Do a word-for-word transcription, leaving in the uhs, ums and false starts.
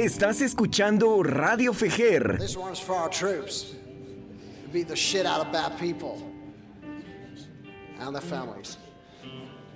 Estás escuchando Radio Fejer. This one's for our troops. Beat the shit out of bad people and their families.